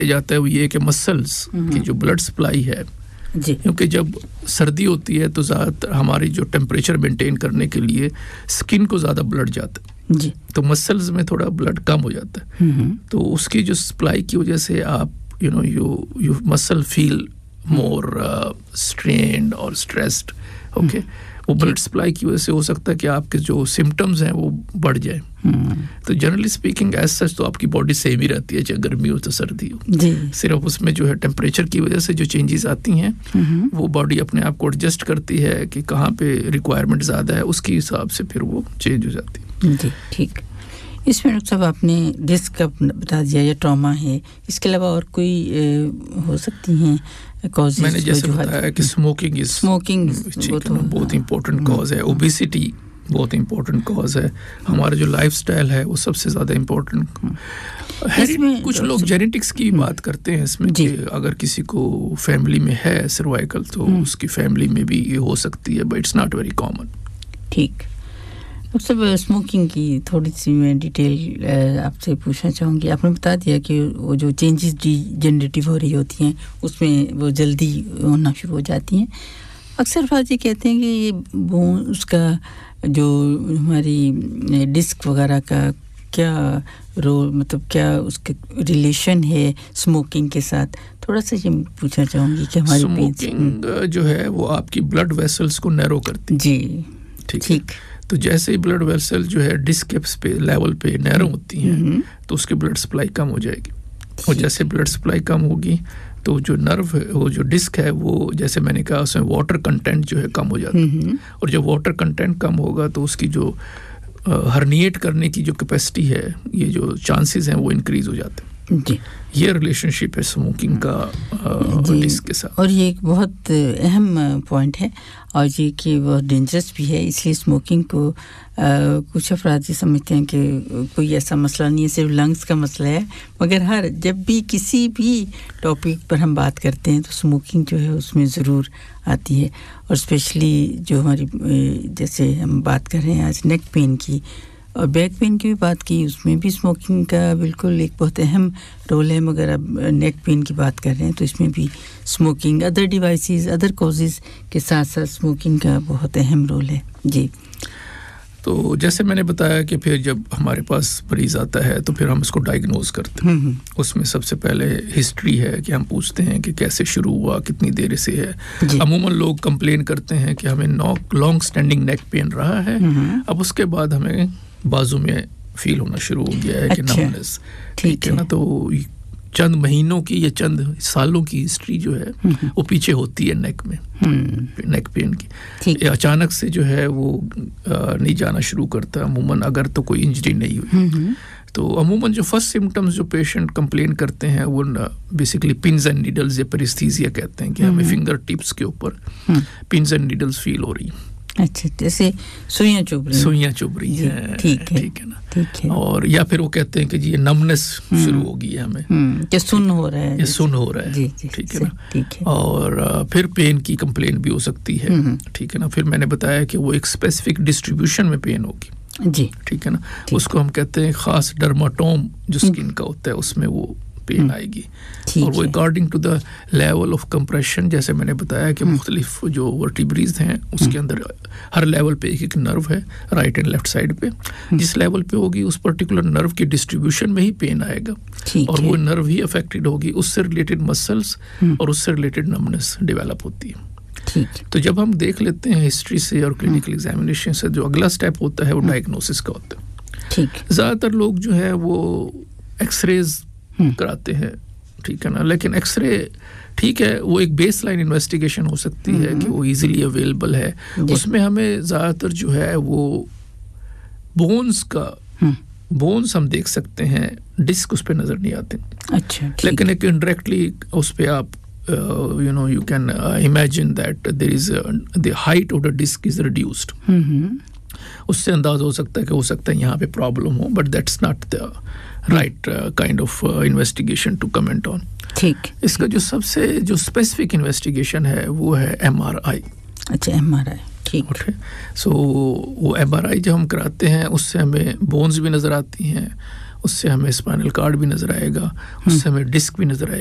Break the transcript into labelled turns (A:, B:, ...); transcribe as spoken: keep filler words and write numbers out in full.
A: जाता है वो ये कि मसल्स की जो ब्लड सप्लाई है
B: जी,
A: क्योंकि जब सर्दी होती है तो ज़्यादातर हमारी जो टेम्परेचर मेंटेन करने के लिए स्किन को ज़्यादा ब्लड जाता है
B: जी,
A: तो मसल्स में थोड़ा ब्लड कम हो जाता है तो उसकी जो सप्लाई की वजह से आप you know you you muscle feel more strained और स्ट्रेस्ड ओके वो ब्लड सप्लाई की वजह से हो सकता है कि आपके जो सिम्टम्स हैं वो बढ़ जाए तो जनरली स्पीकिंग एज सच तो आपकी बॉडी सेम ही रहती है चाहे गर्मी हो तो सर्दी हो
B: जी,
A: सिर्फ उसमें जो है टेम्परेचर की वजह से जो चेंजेस आती हैं वो बॉडी अपने आप को एडजस्ट करती है कि कहाँ पे रिक्वायरमेंट ज़्यादा है उसके हिसाब से फिर वो चेंज हो जाती है
B: जी, ठीक। इसमें डॉक्टर साहब आपने डिस्क का बता दिया या ट्रॉमा है, इसके अलावा और कोई ए, हो सकती हैं कॉजेज?
A: मैंने जैसे बताया कि स्मोकिंग इज
B: स्मोकिंग
A: बहुत इंपॉर्टेंट कॉज है, ओबेसिटी बहुत इंपॉर्टेंट कॉज है, हमारा जो लाइफस्टाइल है वो सबसे ज़्यादा इम्पोर्टेंट है। कुछ लोग जेनेटिक्स की बात करते हैं इसमें कि अगर किसी को फैमिली में है सर्वाइकल तो उसकी फैमिली में भी ये हो सकती है but it's not very common.
B: ठीक। डॉक्टर साहब स्मोकिंग की थोड़ी सी मैं डिटेल आपसे पूछना चाहूँगी। आपने बता दिया कि वो जो चेंजेस डिजेनरेटिव हो रही होती हैं उसमें वो जल्दी होना शुरू हो जाती हैं। अक्सर फाजी कहते हैं कि ये वो उसका जो हमारी डिस्क वगैरह का क्या रोल मतलब क्या उसके रिलेशन है स्मोकिंग के साथ, थोड़ा सा ये पूछना चाहूँगी कि हमारी
A: स्मोकिंग जो है वो आपकी ब्लड वेसल्स को नैरो करती है।
B: जी
A: ठीक ठीक। तो जैसे ही ब्लड वेसल जो है डिस्क पे लेवल पे नैरो होती हैं तो उसकी ब्लड सप्लाई कम हो जाएगी और जैसे ब्लड सप्लाई कम होगी तो जो नर्व वो जो डिस्क है वो जैसे मैंने कहा उसमें वाटर कंटेंट जो है कम हो जाता है और जब वाटर कंटेंट कम होगा तो उसकी जो हर्निएट करने की जो कैपेसिटी है ये जो चांसेस हैं वो इंक्रीज हो जाते हैं
B: जी।
A: ये रिलेशनशिप है स्मोकिंग का डिस्क के साथ
B: और ये एक बहुत अहम पॉइंट है और ये कि बहुत डेंजरस भी है, इसलिए स्मोकिंग को आ, कुछ अफराद ये समझते हैं कि कोई ऐसा मसला नहीं है, सिर्फ लंग्स का मसला है, मगर हर जब भी किसी भी टॉपिक पर हम बात करते हैं तो स्मोकिंग जो है उसमें ज़रूर आती है। और स्पेशली जो हमारी जैसे हम बात कर रहे हैं आज नेक पेन की और बैक पेन की भी बात की, उसमें भी स्मोकिंग का बिल्कुल एक बहुत अहम रोल है, मगर अब नेक पेन की बात कर रहे हैं तो इसमें भी smoking other devices other causes के साथ साथ स्मोकिंग का बहुत अहम रोल है। जी।
A: तो जैसे मैंने बताया कि फिर जब हमारे पास मरीज़ आता है तो फिर हम उसको डायग्नोज करते हैं। उसमें सबसे पहले हिस्ट्री है कि हम पूछते हैं कि कैसे शुरू हुआ, कितनी देर से है। अमूमन लोग कंप्लेन करते हैं कि हमें लॉन्ग स्टैंडिंग नेक पेन रहा है, अब उसके बाद हमें बाजू में फील होना शुरू हो गया है कि नमनेस, ठीक है ना। तो चंद महीनों की या चंद सालों की हिस्ट्री जो है वो पीछे होती है नेक में, नेक पेन की। अचानक से जो है वो नहीं जाना शुरू करता अमूमन, अगर तो कोई इंजरी नहीं हुई। तो अमूमन जो फर्स्ट सिम्टम्स जो पेशेंट कंप्लेन करते हैं वो बेसिकली पिन्स एंड नीडल्स या पेरिस्थीसिया कहते हैं कि हमें फिंगर टिप्स के ऊपर पिन्स एंड नीडल्स फील हो रही।
B: अच्छा, जैसे सुइयां चुभ रही
A: सुइयां चुभ रही हैं, ठीक है ठीक है ना, ठीक है। और या फिर वो कहते हैं कि जी ये नमनेस शुरू हो गई है हमें,
B: ये सुन हो रहा है,
A: ये सुन हो रहा है, ठीक है ना, ठीक है। और फिर पेन की कंप्लेन भी हो सकती है, ठीक है ना। फिर मैंने बताया कि वो एक स्पेसिफिक डिस्ट्रीब्यूशन में पेन होगी, जी, ठीक है ना। उसको हम कहते हैं खास डर्माटोम जो स्किन का होता है उसमें वो पेन आएगी और वो according to the level of compression, जैसे मैंने बताया कि मुख्तलिफ जो वर्टिब्रीज हैं उसके अंदर हर लेवल पे एक एक नर्व है राइट एंड लेफ्ट साइड पे, जिस लेवल पे होगी उस पर्टिकुलर नर्व के डिस्ट्रीब्यूशन में ही पेन आएगा और वो नर्व ही अफेक्टेड होगी, उससे रिलेटेड मसल्स और उससे रिलेटेड नमनेस डेवलप होती है। ठीक। तो जब हम देख लेते हैं हिस्ट्री से और क्लिनिकल एग्जामिनेशन से, जो अगला स्टेप होता है वो डायग्नोसिस का होता है। ठीक। ज़्यादातर लोग जो है वो एक्सरेज कराते हैं, ठीक है ना, लेकिन एक्सरे ठीक है वो एक बेस लाइन इन्वेस्टिगेशन हो सकती है कि वो इजीली अवेलेबल है, उसमें हमें ज़्यादातर जो है वो बोन्स का बोन्स हम देख सकते हैं, डिस्क उस पर नज़र नहीं आते। अच्छा, लेकिन एक इनडायरेक्टली उस पर आप you know you can imagine that there is the height of the disc is reduced, उससे अंदाज़ हो सकता है कि हो सकता है यहाँ पे प्रॉब्लम हो, but that's not the right kind of investigation to comment on. ठीक। इसका जो सबसे जो स्पेसिफिक इन्वेस्टिगेशन है वो है एमआरआई। अच्छा, एमआरआई, ठीक है। सो वो एमआरआई जब हम कराते हैं उससे हमें बोन्स भी नज़र आती हैं, اس سے ہمیں اسپائنل کارڈ بھی نظر آئے گا، اس سے ہمیں ڈسک بھی نظر آئے